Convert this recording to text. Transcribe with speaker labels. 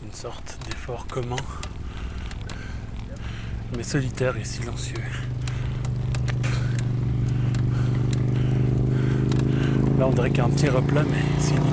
Speaker 1: C'est une sorte d'effort commun, mais solitaire et silencieux. Là on dirait qu'il y a un petit replat, mais c'est une